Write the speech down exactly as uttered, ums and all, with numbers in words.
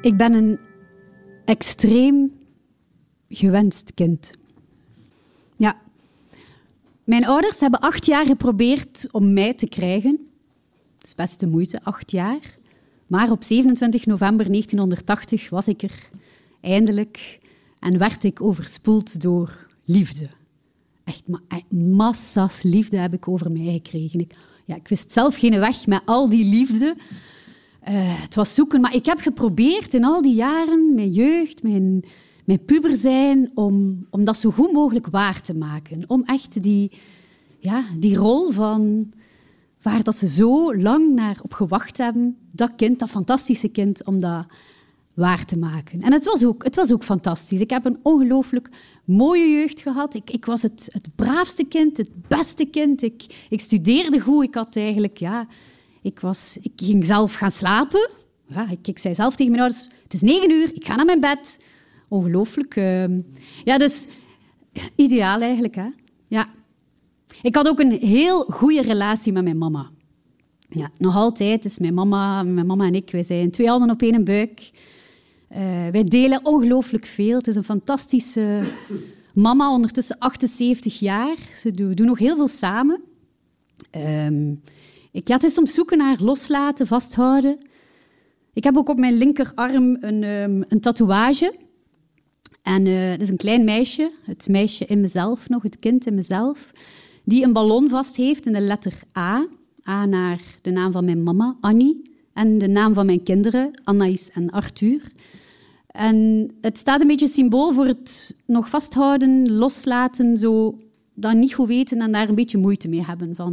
Ik ben een extreem gewenst kind. Ja. Mijn ouders hebben acht jaar geprobeerd om mij te krijgen. Dat is best de moeite, acht jaar. Maar op zevenentwintig november negentienhonderdtachtig was ik er eindelijk en werd ik overspoeld door liefde. Echt ma- massa's liefde heb ik over mij gekregen. Ik, ja, ik wist zelf geen weg met al die liefde. Uh, het was zoeken, maar ik heb geprobeerd in al die jaren, mijn jeugd, mijn, mijn puber zijn, om, om dat zo goed mogelijk waar te maken. Om echt die, ja, die rol van waar dat ze zo lang naar op gewacht hebben, dat kind, dat fantastische kind, om dat waar te maken. En het was ook, het was ook fantastisch. Ik heb een ongelooflijk mooie jeugd gehad. Ik, ik was het, het braafste kind, het beste kind. Ik, ik studeerde goed. Ik had eigenlijk... Ja, ik, was, ik ging zelf gaan slapen. Ja, ik, ik zei zelf tegen mijn ouders, het is negen uur, ik ga naar mijn bed. Ongelooflijk. Uh, ja, dus ideaal eigenlijk. Hè? Ja. Ik had ook een heel goede relatie met mijn mama. Ja, nog altijd is mijn mama, mijn mama en ik, wij zijn twee handen op één buik. Uh, wij delen ongelooflijk veel. Het is een fantastische mama, ondertussen achtenzeventig jaar. Ze doen, we doen nog heel veel samen. Um, ik, ja, het is soms zoeken naar loslaten, vasthouden. Ik heb ook op mijn linkerarm een, um, een tatoeage. En uh, dat is een klein meisje, het meisje in mezelf nog, het kind in mezelf, die een ballon vast heeft in de letter A. A naar de naam van mijn mama, Annie, en de naam van mijn kinderen, Anaïs en Arthur. En het staat een beetje symbool voor het nog vasthouden, loslaten, zo dat niet goed weten en daar een beetje moeite mee hebben. Van